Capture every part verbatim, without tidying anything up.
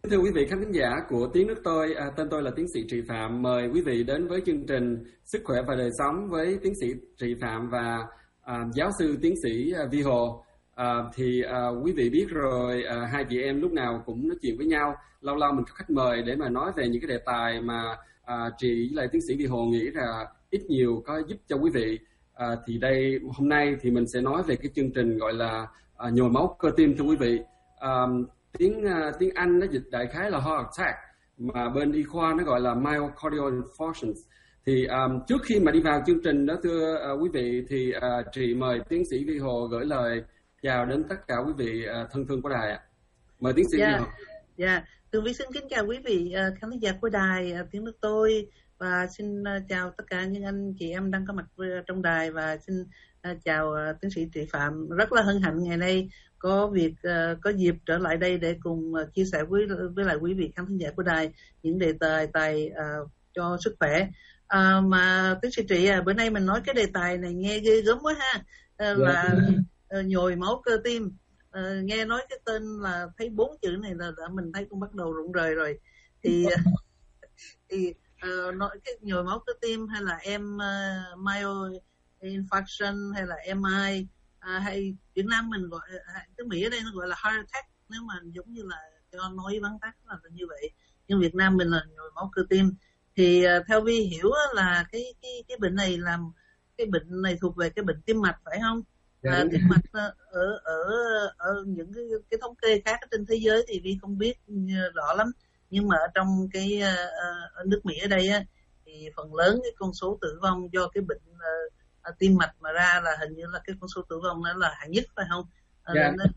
Thưa quý vị khán thính giả của Tiếng Nước Tôi, à, tên tôi là tiến sĩ Trị Phạm. Mời quý vị đến với chương trình Sức khỏe và đời sống với tiến sĩ Trị Phạm và à, giáo sư tiến sĩ à, Vi Hồ. À, thì à, quý vị biết rồi, à, hai chị em lúc nào cũng nói chuyện với nhau. Lâu lâu mình có khách mời để mà nói về những cái đề tài mà à, Trị với lại tiến sĩ Vi Hồ nghĩ là ít nhiều có giúp cho quý vị. À, thì đây hôm nay thì mình sẽ nói về cái chương trình gọi là à, nhồi máu cơ tim, thưa quý vị. À, tiếng uh, tiếng Anh nó dịch đại khái là heart attack, mà bên y khoa nó gọi là myocardial infarction. Thì um, trước khi mà đi vào chương trình đó, thưa uh, quý vị, thì uh, Trị mời tiến sĩ Vi Hồ gửi lời chào đến tất cả quý vị uh, thân thương của đài ạ. Mời tiến sĩ Vi Hồ. Dạ, Tường Vi xin kính chào quý vị uh, khán giả của đài uh, Tiếng Nước Tôi, và xin uh, chào tất cả những anh chị em đang có mặt trong đài, và xin uh, chào uh, tiến sĩ Trị Phạm. Rất là hân hạnh ngày nay có việc uh, có dịp trở lại đây để cùng uh, chia sẻ với với lại quý vị khán thính giả của đài những đề tài tài uh, cho sức khỏe. Uh, mà tiến sĩ Trị, uh, bữa nay mình nói cái đề tài này nghe ghê gớm quá ha, uh, là uh, nhồi máu cơ tim. Uh, nghe nói cái tên là thấy bốn chữ này là đã mình thấy cũng bắt đầu rụng rời rồi. Thì thì uh, nói cái nhồi máu cơ tim hay là em uh, myoinfarction hay là em i, À, hay Việt Nam mình gọi, tiếng Mỹ ở đây nó gọi là heart attack, nếu mà giống như là cho nói vắn tắt là như vậy, nhưng Việt Nam mình là nhồi máu cơ tim. Thì uh, theo Vi hiểu là cái cái cái bệnh này làm cái bệnh này thuộc về cái bệnh tim mạch, phải không? À, tim mạch uh, ở ở ở những cái, cái thống kê khác ở trên thế giới thì Vi không biết rõ lắm, nhưng mà ở trong cái uh, ở nước Mỹ ở đây á, thì phần lớn cái con số tử vong do cái bệnh uh, tim mạch mà ra là hình như là cái con số tử vong đó là hạng nhất, phải không? À, dạ. Nên...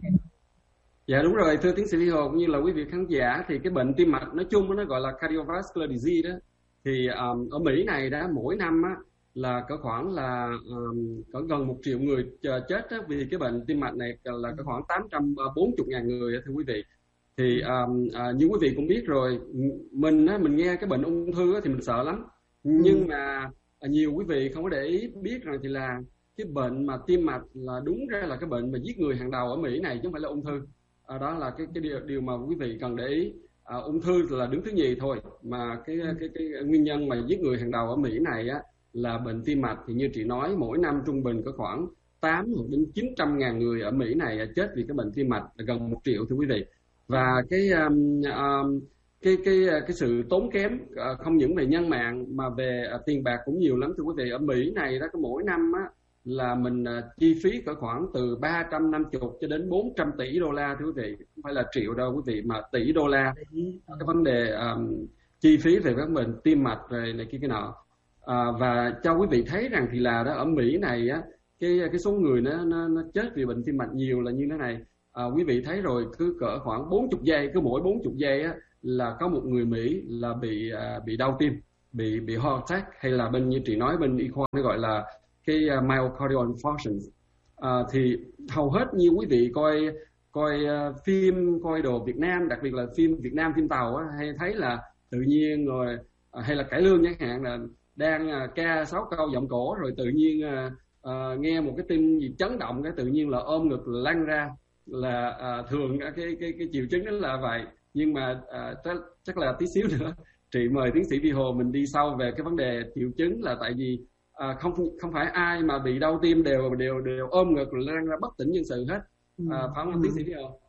dạ đúng rồi, thưa tiến sĩ Vi Hồ cũng như là quý vị khán giả, thì cái bệnh tim mạch nói chung nó gọi là cardiovascular disease đó. Thì um, ở Mỹ này đã mỗi năm á, là có khoảng là um, có gần một triệu người chết á, vì cái bệnh tim mạch này là có khoảng tám trăm bốn mươi ngàn người á, thưa quý vị. Thì um, à, như quý vị cũng biết rồi, mình á, mình nghe cái bệnh ung thư á, thì mình sợ lắm, nhưng mà À, nhiều quý vị không có để ý biết rằng thì là cái bệnh mà tim mạch là đúng ra là cái bệnh mà giết người hàng đầu ở Mỹ này, chứ không phải là ung thư. À, đó là cái cái điều, điều mà quý vị cần để ý. À, ung thư là đứng thứ nhì thôi, mà cái, cái cái cái nguyên nhân mà giết người hàng đầu ở Mỹ này á là bệnh tim mạch. Thì như chị nói, mỗi năm trung bình có khoảng tám đến chín trăm ngàn người ở Mỹ này chết vì cái bệnh tim mạch, là gần một triệu, thưa quý vị. Và cái um, um, cái cái cái sự tốn kém không những về nhân mạng mà về tiền bạc cũng nhiều lắm, thưa quý vị. Ở Mỹ này đó, có mỗi năm á là mình chi phí cỡ khoảng từ ba trăm năm mươi cho đến bốn trăm tỷ đô la, thưa quý vị, không phải là triệu đâu quý vị, mà tỷ đô la. Cái vấn đề um, chi phí về các bệnh tim mạch rồi này kia cái nọ. À, và cho quý vị thấy rằng thì là đó, ở Mỹ này á, cái cái số người nó, nó nó chết vì bệnh tim mạch nhiều là như thế này. À, quý vị thấy rồi, cứ cỡ khoảng bốn mươi giây, cứ mỗi bốn mươi giây á là có một người Mỹ là bị uh, bị đau tim, bị bị heart attack, hay là bên như chị nói bên y khoa nó gọi là cái uh, myocardial infarction. Uh, thì hầu hết như quý vị coi coi uh, phim, coi đồ Việt Nam, đặc biệt là phim Việt Nam, phim Tàu á, hay thấy là tự nhiên rồi uh, hay là cải lương chẳng hạn, là đang uh, ca sáu câu giọng cổ rồi tự nhiên uh, uh, nghe một cái tim gì chấn động, cái tự nhiên là ôm ngực là lăn ra, là uh, thường cái cái cái triệu chứng đó là vậy. Nhưng mà à, chắc, chắc là tí xíu nữa chị mời tiến sĩ Vi Hồ mình đi sâu về cái vấn đề triệu chứng, là tại vì à, không không phải ai mà bị đau tim đều đều đều ôm ngực rồi ra bất tỉnh nhân sự hết, à, phải không tiến sĩ Vi Hồ?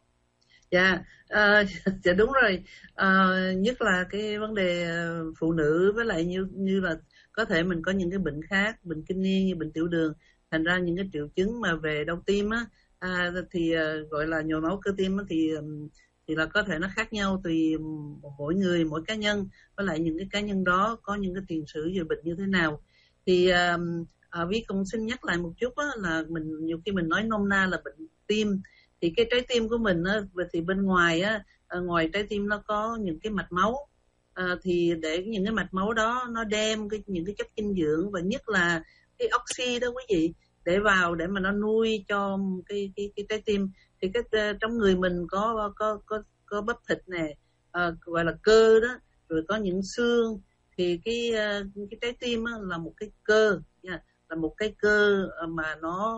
Dạ, à, dạ đúng rồi. À, nhất là cái vấn đề phụ nữ, với lại như như là có thể mình có những cái bệnh khác, bệnh kinh niên như bệnh tiểu đường, thành ra những cái triệu chứng mà về đau tim á, à, thì uh, gọi là nhồi máu cơ tim á, thì thì là có thể nó khác nhau tùy mỗi người, mỗi cá nhân, với lại những cái cá nhân đó có những cái tiền sử về bệnh như thế nào. Thì uh, uh, Vi cũng xin nhắc lại một chút á, là mình nhiều khi mình nói nôm na là bệnh tim, thì cái trái tim của mình á, thì bên ngoài á, ngoài trái tim nó có những cái mạch máu, à, thì để những cái mạch máu đó nó đem cái, những cái chất dinh dưỡng và nhất là cái oxy đó quý vị, để vào để mà nó nuôi cho cái cái cái trái tim. Thì cái trong người mình có có có có bắp thịt nè, à, gọi là cơ đó, rồi có những xương. Thì cái cái trái tim á, là một cái cơ nha, là một cái cơ mà nó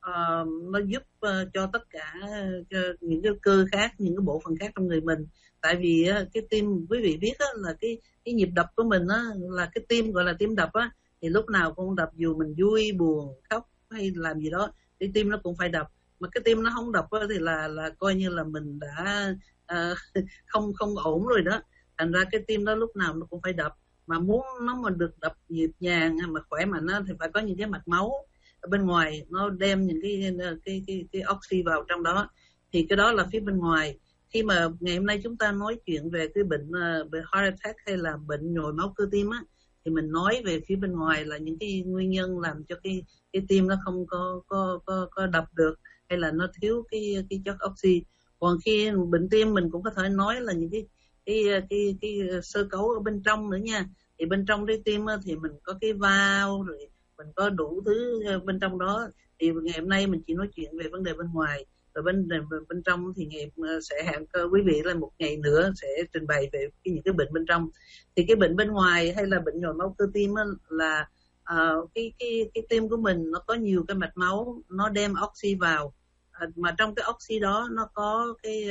uh, nó giúp uh, cho tất cả uh, những cái cơ khác, những cái bộ phận khác trong người mình. Tại vì uh, cái tim, quý vị biết uh, là cái cái nhịp đập của mình uh, là cái tim gọi là tim đập á, uh, thì lúc nào cũng đập, dù mình vui buồn khóc hay làm gì đó thì tim nó cũng phải đập. Mà cái tim nó không đập uh, thì là là coi như là mình đã uh, không không ổn rồi đó. Thành ra cái tim đó lúc nào nó cũng phải đập, mà muốn nó mà được đập nhịp nhàng mà khỏe mạnh á, thì phải có những cái mạch máu ở bên ngoài nó đem những cái cái cái cái oxy vào trong đó. Thì cái đó là phía bên ngoài. Khi mà ngày hôm nay chúng ta nói chuyện về cái bệnh uh, về heart attack hay là bệnh nhồi máu cơ tim á, thì mình nói về phía bên ngoài là những cái nguyên nhân làm cho cái cái tim nó không có có có có đập được, hay là nó thiếu cái cái chất oxy. Còn khi bệnh tim mình cũng có thể nói là những cái cái cái cái sơ cấu ở bên trong nữa nha. Thì bên trong trái tim thì mình có cái valve, rồi mình có đủ thứ bên trong đó. Thì ngày hôm nay mình chỉ nói chuyện về vấn đề bên ngoài, rồi bên bên trong thì ngày sẽ hẹn quý vị là một ngày nữa sẽ trình bày về cái, những cái bệnh bên trong. Thì cái bệnh bên ngoài hay là bệnh nhồi máu cơ tim là uh, cái cái cái tim của mình nó có nhiều cái mạch máu, nó đem oxy vào, uh, mà trong cái oxy đó nó có cái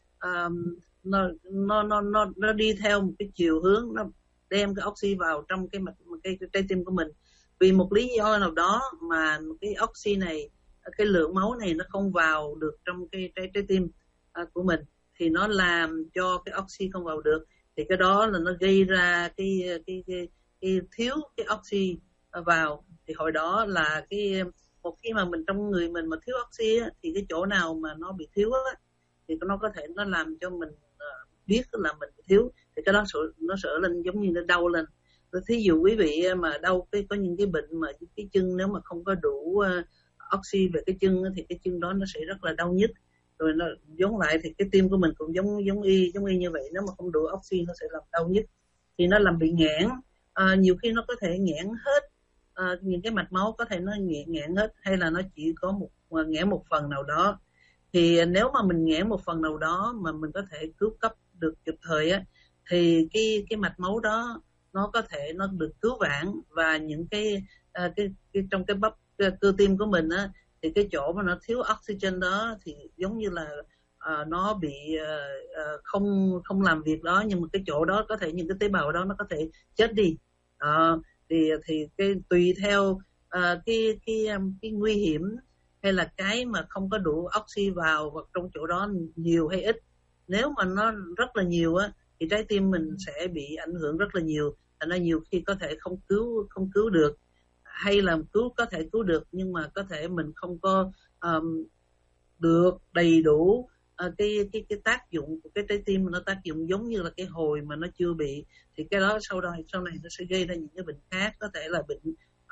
um, nó nó nó nó nó đi theo một cái chiều hướng, nó đem cái oxy vào trong cái mạch cái, cái trái tim của mình. Vì một lý do nào đó mà cái oxy này, cái lượng máu này nó không vào được trong cái trái trái tim uh, của mình, thì nó làm cho cái oxy không vào được. Thì cái đó là nó gây ra cái cái cái, cái thiếu cái oxy vào. Thì hồi đó là cái một khi mà mình trong người mình mà thiếu oxy á, thì cái chỗ nào mà nó bị thiếu á, thì nó có thể nó làm cho mình uh, biết là mình thiếu. Thì cái đó sợ, nó sợ lên giống như nó đau lên. Thí dụ quý vị mà đau cái có những cái bệnh mà cái chân nếu mà không có đủ uh, oxy về cái chân thì cái chân đó nó sẽ rất là đau nhức. Rồi nó giống lại thì cái tim của mình cũng giống giống y giống y như vậy, nếu mà không đủ oxy nó sẽ làm đau nhức, thì nó làm bị nghẽn. À, nhiều khi nó có thể nghẽn hết, à, những cái mạch máu có thể nó nghẽn nghẽn hết, hay là nó chỉ có một nghẽn một phần nào đó. Thì nếu mà mình nghẽn một phần nào đó mà mình có thể cứu cấp được kịp thời á, thì cái cái mạch máu đó nó có thể nó được cứu vãn. Và những cái, à, cái, cái trong cái bắp cơ tim của mình á, thì cái chỗ mà nó thiếu oxygen đó thì giống như là uh, nó bị uh, uh, không không làm việc đó, nhưng mà cái chỗ đó có thể những cái tế bào đó nó có thể chết đi. Uh, thì thì cái tùy theo uh, cái cái um, cái nguy hiểm hay là cái mà không có đủ oxy vào vào trong chỗ đó nhiều hay ít. Nếu mà nó rất là nhiều á thì trái tim mình sẽ bị ảnh hưởng rất là nhiều, thành ra nhiều khi có thể không cứu không cứu được, hay là cứu có thể cứu được nhưng mà có thể mình không có um, được đầy đủ uh, cái cái cái tác dụng của cái trái tim, nó tác dụng giống như là cái hồi mà nó chưa bị, thì cái đó sau đó sau này nó sẽ gây ra những cái bệnh khác, có thể là bệnh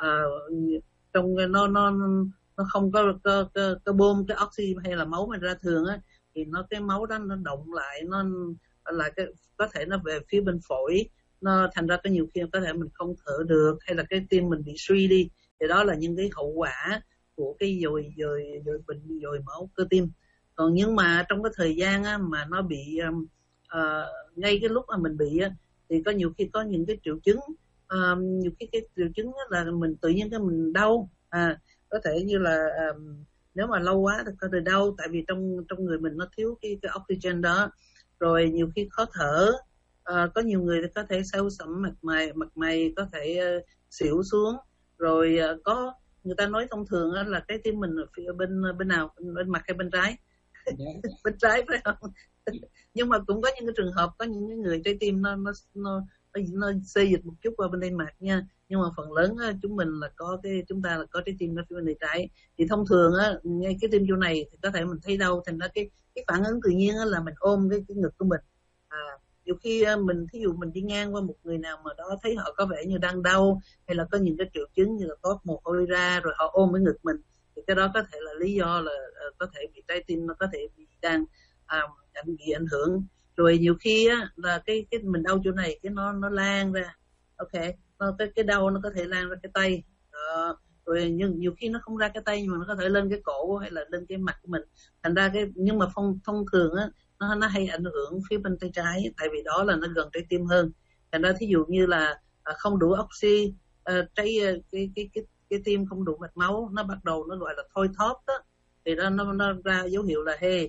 uh, trong nó nó nó không có có, có, có bơm cái oxy hay là máu mà ra thường á, thì nó cái máu đó nó động lại, nó là cái có thể nó về phía bên phổi, nó thành ra có nhiều khi có thể mình không thở được, hay là cái tim mình bị suy đi. Thì đó là những cái hậu quả của cái dồi dồi dồi bệnh dồi máu cơ tim. Còn nhưng mà trong cái thời gian á, mà nó bị um, uh, ngay cái lúc mà mình bị á, thì có nhiều khi có những cái triệu chứng, um, nhiều khi cái triệu chứng là mình tự nhiên cái mình đau, à, có thể như là um, nếu mà lâu quá thì có thể đau, tại vì trong trong người mình nó thiếu cái cái oxygen đó. Rồi nhiều khi khó thở, uh, có nhiều người có thể sâu sẫm mặt mày, mặt mày có thể uh, xỉu xuống. Rồi uh, có người ta nói thông thường uh, là trái tim mình ở phía bên bên nào, bên mặt hay bên trái? Bên trái phải không? Nhưng mà cũng có những cái trường hợp có những người trái tim nó nó nó nó, nó xê dịch một chút qua bên đây mặt nha, nhưng mà phần lớn á, chúng mình là có cái chúng ta là có trái tim nó phía bên trái. Thì thông thường á, ngay cái tim chỗ này thì có thể mình thấy đau, thành ra cái cái phản ứng tự nhiên á, là mình ôm cái cái ngực của mình. À, nhiều khi mình thí dụ mình đi ngang qua một người nào mà đó thấy họ có vẻ như đang đau, hay là có những cái triệu chứng như là có mồ hôi ra, rồi họ ôm cái ngực mình, thì cái đó có thể là lý do là uh, có thể bị trái tim nó có thể bị đang um, bị ảnh hưởng. Rồi nhiều khi á là cái cái mình đau chỗ này cái nó nó lan ra, ok, nó, cái cái đau nó có thể lan ra cái tay, uh, rồi nhưng nhiều khi nó không ra cái tay nhưng mà nó có thể lên cái cổ hay là lên cái mặt của mình. Thành ra cái nhưng mà thông thông thường á nó nó hay ảnh hưởng phía bên tay trái, tại vì đó là nó gần trái tim hơn. Thành ra thí dụ như là uh, không đủ oxy, uh, trái cái cái cái cái tim không đủ mạch máu, nó bắt đầu nó gọi là thôi thóp đó, thì nó nó, nó ra dấu hiệu là hey,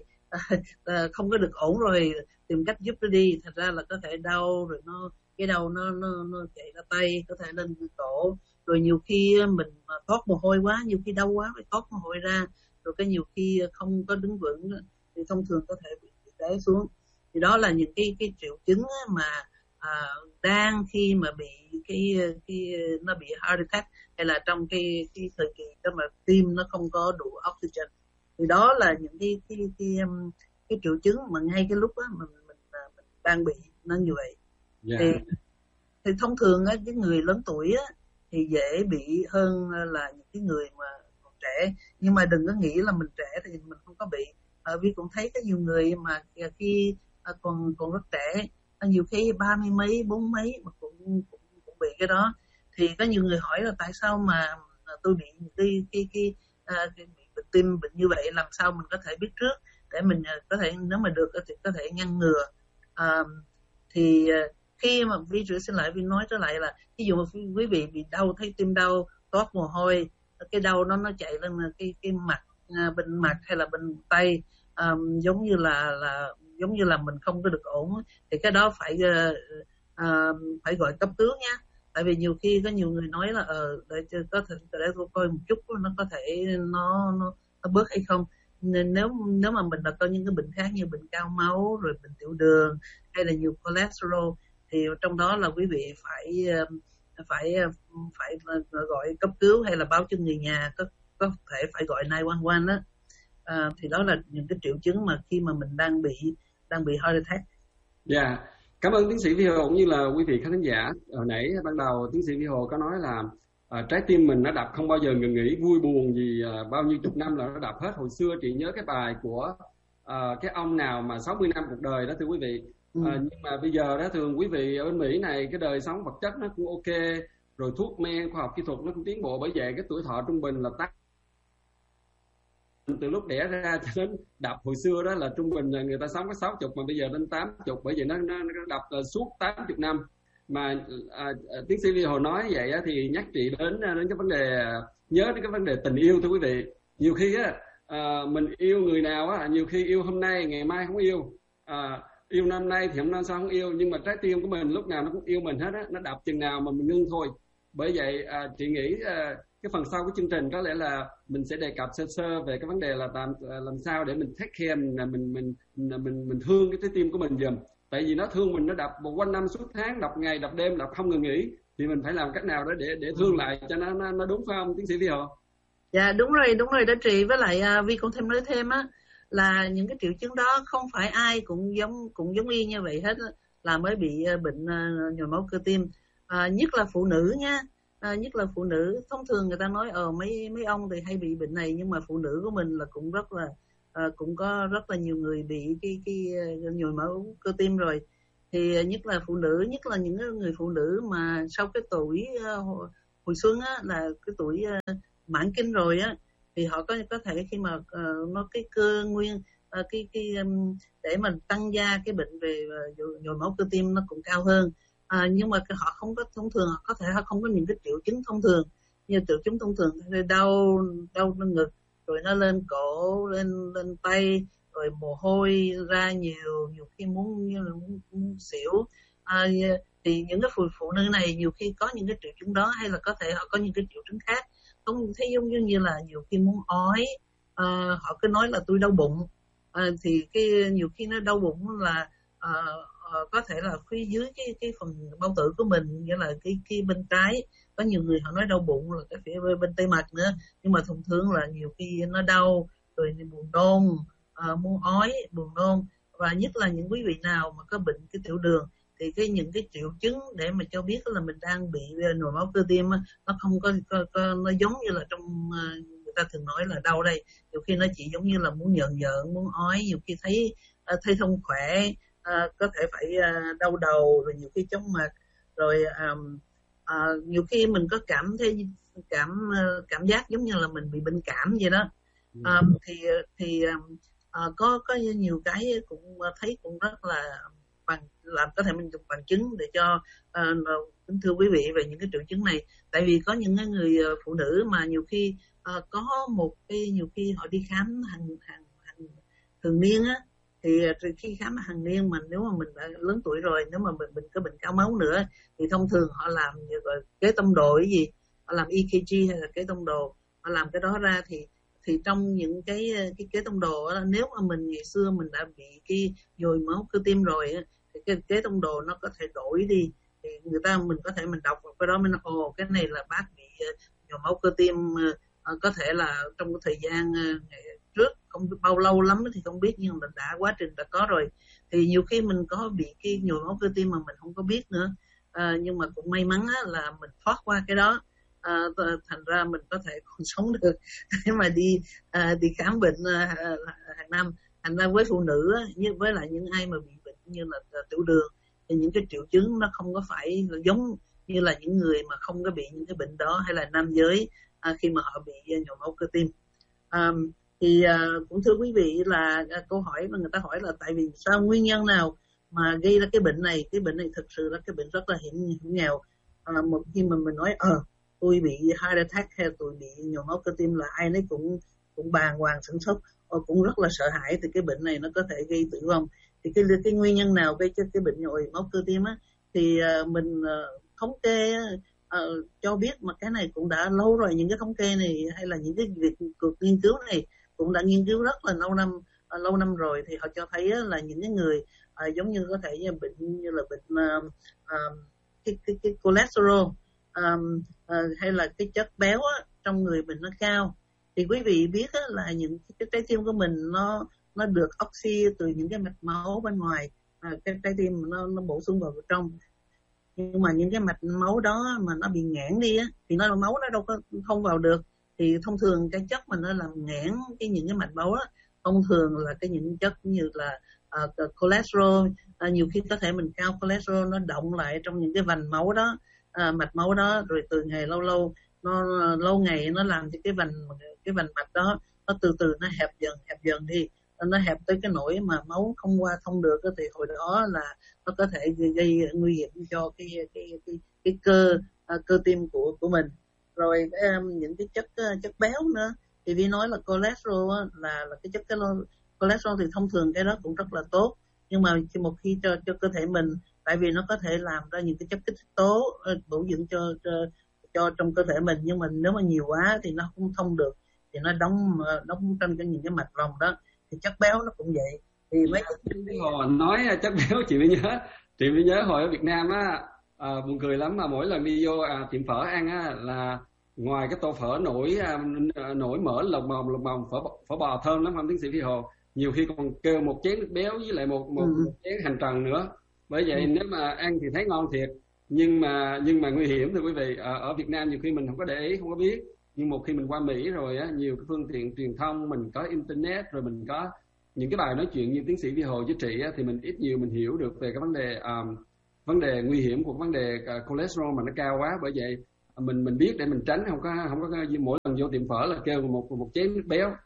không có được ổn rồi, tìm cách giúp nó đi. Thật ra là có thể đau rồi nó cái đầu nó nó nó chạy ra tay, có thể lên cổ, rồi nhiều khi mình thoát mồ hôi quá, nhiều khi đau quá phải thoát mồ hôi ra, rồi cái nhiều khi không có đứng vững thì thông thường có thể bị té xuống. Thì đó là những cái cái triệu chứng mà à, đang khi mà bị cái cái nó bị heart attack, hay là trong cái cái thời kỳ đó mà tim nó không có đủ oxygen. Thì đó là những cái cái cái cái, cái triệu chứng mà ngay cái lúc đó mình mình, mình đang bị nó như vậy. Yeah. Thì, thì thông thường á, cái người lớn tuổi á, thì dễ bị hơn là những cái người mà còn trẻ. Nhưng mà đừng có nghĩ là mình trẻ thì mình không có bị. À, Vi cũng thấy có nhiều người mà khi à, còn còn rất trẻ, nhiều khi ba mươi mấy, bốn mấy mà cũng, cũng cũng bị cái đó. Thì có nhiều người hỏi là tại sao mà tôi bị cái cái cái, à, cái bị bệnh tim bệnh như vậy, làm sao mình có thể biết trước để mình có thể, nếu mà được thì có thể ngăn ngừa. À, thì khi mà Vi trưởng xin lại Vi nói trở lại là ví dụ mà quý vị bị đau, thấy tim đau, toát mồ hôi, cái đau nó nó chạy lên cái cái mặt, bên mặt hay là bên tay, um, giống như là là giống như là mình không có được ổn, thì cái đó phải uh, uh, phải gọi cấp cứu nha. Tại vì nhiều khi có nhiều người nói là ờ để có thể để tôi coi một chút nó có thể nó nó, nó bớt hay không. Nên nếu nếu mà mình là có những cái bệnh khác như bệnh cao máu, rồi bệnh tiểu đường hay là nhiều cholesterol, thì trong đó là quý vị phải phải phải gọi cấp cứu hay là báo cho người nhà, có có thể phải gọi chín một một đó. À, thì đó là những cái triệu chứng mà khi mà mình đang bị đang bị heart attack. Dạ, yeah. Cảm ơn tiến sĩ Vi Hồ cũng như là quý vị khán giả. Hồi nãy ban đầu tiến sĩ Vi Hồ có nói là à, trái tim mình nó đập không bao giờ ngừng nghỉ, vui buồn gì à, bao nhiêu chục năm là nó đập hết. Hồi xưa chị nhớ cái bài của à, cái ông nào mà sáu mươi năm cuộc đời đó thưa quý vị. Ừ. À, nhưng mà bây giờ đó thường quý vị ở bên Mỹ này cái đời sống vật chất nó cũng ok, rồi thuốc men khoa học kỹ thuật nó cũng tiến bộ, bởi vậy cái tuổi thọ trung bình là tắt từ lúc đẻ ra cho đến đập. Hồi xưa đó là trung bình là người ta sống có sáu chục, mà bây giờ đến tám chục, bởi vì nó nó, nó đập suốt tám chục năm. Mà à, tiến sĩ Vi Hồ nói vậy á, thì nhắc chị đến đến cái vấn đề, nhớ đến cái vấn đề tình yêu thưa quý vị. Nhiều khi á à, mình yêu người nào á, nhiều khi yêu hôm nay ngày mai không yêu, à, yêu năm nay thì hôm nay sao không yêu, nhưng mà trái tim của mình lúc nào nó cũng yêu mình hết á, nó đập chừng nào mà mình ngưng thôi. Bởi vậy à, chị nghĩ à, cái phần sau của chương trình có lẽ là mình sẽ đề cập sơ sơ về cái vấn đề là làm làm sao để mình take care, mình mình mình mình mình, mình thương cái trái tim của mình dùm. Tại vì nó thương mình, nó đập quanh năm suốt tháng, đập ngày đập đêm, đập không ngừng nghỉ, thì mình phải làm cách nào đó để để thương lại cho nó nó, nó đúng, phải không tiến sĩ Vi Hồ? Dạ đúng rồi, đúng rồi đó chị. Với lại uh, Vi cũng thêm nói thêm á là những cái triệu chứng đó không phải ai cũng giống cũng giống y như vậy hết á, là mới bị uh, bệnh uh, nhồi máu cơ tim, uh, nhất là phụ nữ nha. À, nhất là phụ nữ. Thông thường người ta nói ờ mấy mấy ông thì hay bị bệnh này, nhưng mà phụ nữ của mình là cũng rất là à, cũng có rất là nhiều người bị cái cái nhồi máu cơ tim rồi. Thì nhất là phụ nữ, nhất là những người phụ nữ mà sau cái tuổi uh, hồi xuân á, là cái tuổi uh, mãn kinh rồi á, thì họ có có thể khi mà uh, nó cái cơ nguyên uh, cái cái um, để mình tăng gia cái bệnh về uh, nhồi máu cơ tim nó cũng cao hơn. À, nhưng mà họ không có thông thường, họ có thể họ không có những cái triệu chứng thông thường như triệu chứng thông thường đau đau ngực, rồi nó lên cổ, lên lên tay, rồi mồ hôi ra nhiều, nhiều khi muốn như là muốn, muốn xỉu. À, thì những cái phụ phụ nữ này nhiều khi có những cái triệu chứng đó, hay là có thể họ có những cái triệu chứng khác, không thấy giống như như là nhiều khi muốn ói. À, họ cứ nói là tôi đau bụng. À, thì cái nhiều khi nó đau bụng là à, có thể là phía dưới cái cái phần bao tử của mình, nghĩa là cái cái bên trái. Có nhiều người họ nói đau bụng là cái phía bên tay mặt nữa, nhưng mà thông thường là nhiều khi nó đau, rồi buồn nôn, à, muốn ói, buồn nôn. Và nhất là những quý vị nào mà có bệnh cái tiểu đường, thì cái những cái triệu chứng để mà cho biết là mình đang bị nhồi máu cơ tim nó không có, có, có nó giống như là trong người ta thường nói là đau đây. Nhiều khi nó chỉ giống như là muốn nhợn nhợn, muốn ói, nhiều khi thấy thấy không khỏe. À, có thể phải uh, đau đầu, rồi nhiều khi chóng mặt, rồi um, uh, nhiều khi mình có cảm thấy cảm uh, cảm giác giống như là mình bị bệnh cảm vậy đó. Uh, thì thì uh, có có nhiều cái cũng thấy cũng rất là bằng làm có thể mình dùng bằng chứng để cho uh, kính thưa quý vị về những cái triệu chứng này. Tại vì có những người phụ nữ mà nhiều khi uh, có một cái nhiều khi họ đi khám hàng hàng, hàng thường niên á, thì khi khám hàng niên mà nếu mà mình đã lớn tuổi rồi, nếu mà mình mình có bệnh cao máu nữa thì thông thường họ làm gọi kế tông đồ cái gì, họ làm e ca giê hay là kế tông đồ, họ làm cái đó ra thì thì trong những cái cái kế tông đồ đó, nếu mà mình ngày xưa mình đã bị cái nhồi máu cơ tim rồi thì cái kế tông đồ nó có thể đổi đi, thì người ta mình có thể mình đọc vào cái đó mình nói ồ cái này là bác bị nhồi máu cơ tim, uh, có thể là trong cái thời gian uh, trước không bao lâu lắm thì không biết, nhưng mà đã quá trình đã có rồi. Thì nhiều khi mình có bị cái nhồi máu cơ tim mà mình không có biết nữa, uh, nhưng mà cũng may mắn á, là mình thoát qua cái đó. À, thành ra mình có thể còn sống được để mà đi à, đi khám bệnh à, hàng năm. Thành ra với phụ nữ á, như với lại những ai mà bị bệnh như là, là tiểu đường thì những cái triệu chứng nó không có phải giống như là những người mà không có bị những cái bệnh đó, hay là nam giới à, khi mà họ bị nhồi máu cơ tim. À, thì à, cũng thưa quý vị là à, câu hỏi mà người ta hỏi là tại vì sao, nguyên nhân nào mà gây ra cái bệnh này. Cái bệnh này thực sự là cái bệnh rất là hiểm nghèo. À, một khi mà mình nói ờ à, tôi bị heart attack hay tôi bị nhồi máu cơ tim là ai nấy cũng cũng bàng hoàng sửng sốt, cũng rất là sợ hãi, thì cái bệnh này nó có thể gây tử vong. Thì cái cái nguyên nhân nào gây cho cái bệnh nhồi máu cơ tim á thì uh, mình uh, thống kê uh, cho biết, mà cái này cũng đã lâu rồi, những cái thống kê này hay là những cái việc cuộc nghiên cứu này cũng đã nghiên cứu rất là lâu năm uh, lâu năm rồi, thì họ cho thấy uh, là những cái người uh, giống như có thể như bệnh như là bệnh uh, uh, cái, cái cái cholesterol Um, uh, hay là cái chất béo á, trong người mình nó cao, thì quý vị biết á, là những cái trái tim của mình nó nó được oxy từ những cái mạch máu bên ngoài, à, cái trái tim nó nó bổ sung vào trong, nhưng mà những cái mạch máu đó mà nó bị nghẽn đi á, thì nó máu nó đâu có thông vào được, thì thông thường cái chất mà nó làm nghẽn cái những cái mạch máu á, thông thường là cái những chất như là uh, cholesterol, uh, nhiều khi có thể mình cao cholesterol nó động lại trong những cái vành máu đó. À, mạch máu đó, rồi từ ngày lâu lâu nó lâu ngày nó làm cho cái vành cái vành mạch đó nó từ từ nó hẹp dần hẹp dần đi, nó hẹp tới cái nỗi mà máu không qua thông được, thì hồi đó là nó có thể gây, gây nguy hiểm cho cái cái cái cái cơ uh, cơ tim của của mình. Rồi um, những cái chất uh, chất béo nữa, thì vì nói là cholesterol là là cái chất cái cholesterol thì thông thường cái đó cũng rất là tốt, nhưng mà khi một khi cho cho cơ thể mình, tại vì nó có thể làm ra những cái chất kích thích tố bổ dưỡng cho, cho cho trong cơ thể mình, nhưng mà nếu mà nhiều quá thì nó không thông được, thì nó đóng đóng trong những cái mạch vòng đó. Thì chất béo nó cũng vậy. Thì mấy cái hồi nói chất béo chị mới nhớ chị mới nhớ hồi ở Việt Nam á, à, buồn cười lắm, mà mỗi lần đi vô à, tiệm phở ăn á, là ngoài cái tô phở nổi à, nổi mỡ lồng bồng lồng bồng phở phở bò thơm lắm không tiến sĩ Phi Hồ, nhiều khi còn kêu một chén nước béo với lại một một, ừ. một chén hành trần nữa. Bởi vậy ừ. nếu mà ăn thì thấy ngon thiệt, nhưng mà nhưng mà nguy hiểm thưa quý vị. Ở, ở Việt Nam nhiều khi mình không có để ý, không có biết, nhưng một khi mình qua Mỹ rồi á, nhiều cái phương tiện truyền thông, mình có internet, rồi mình có những cái bài nói chuyện như tiến sĩ Phi Hồ với chị á, thì mình ít nhiều mình hiểu được về cái vấn đề um, vấn đề nguy hiểm của vấn đề uh, cholesterol mà nó cao quá. Bởi vậy mình mình biết để mình tránh, không có không có mỗi lần vô tiệm phở là kêu một một chén nước béo.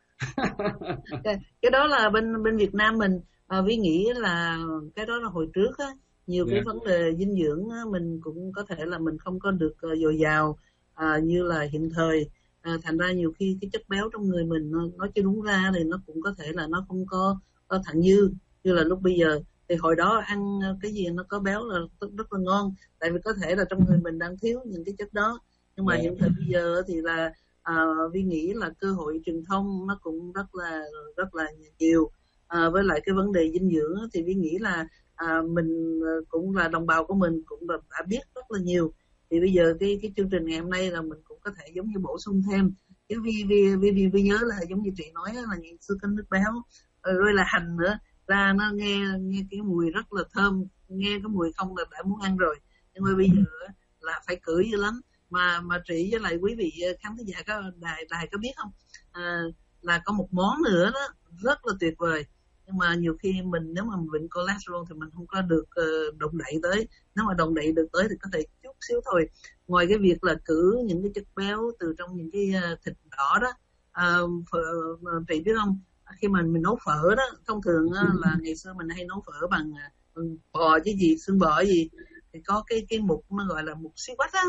Cái đó là bên bên Việt Nam mình à, Vi nghĩ là cái đó là hồi trước á, nhiều yeah. cái vấn đề dinh dưỡng á, mình cũng có thể là mình không có được uh, dồi dào à, như là hiện thời, à, thành ra nhiều khi cái chất béo trong người mình nó, nó chưa đúng ra thì nó cũng có thể là nó không có, có thặng dư như là lúc bây giờ. Thì hồi đó ăn cái gì nó có béo là rất, rất là ngon, tại vì có thể là trong người mình đang thiếu những cái chất đó. Nhưng mà yeah. hiện thời bây giờ thì là à, Vi nghĩ là cơ hội truyền thông nó cũng rất là rất là nhiều. À, với lại cái vấn đề dinh dưỡng thì Vi nghĩ là à, mình cũng là đồng bào của mình cũng đã, đã biết rất là nhiều. Thì bây giờ cái cái chương trình ngày hôm nay là mình cũng có thể giống như bổ sung thêm. Cái Vi Vi Vi Vi, Vi nhớ là giống như chị nói là những sư canh nước béo rồi là hành nữa, ra nó nghe nghe cái mùi rất là thơm, nghe cái mùi không là đã muốn ăn rồi. Nhưng mà bây giờ là phải cưỡi dữ lắm. Mà mà chị với lại quý vị khán thính giả có đài đài có biết không? À, là có một món nữa đó rất là tuyệt vời, nhưng mà nhiều khi mình nếu mà mình bệnh cholesterol thì mình không có được uh, động đậy tới. Nếu mà động đậy được tới thì có thể chút xíu thôi. Ngoài cái việc là cử những cái chất béo từ trong những cái uh, thịt đỏ đó, uh, phở, uh, chị biết không? Khi mà mình nấu phở đó, thông thường uh, là ngày xưa mình hay nấu phở bằng uh, bò chứ gì, xương bò gì, thì có cái cái mục nó gọi là mục xí quách á.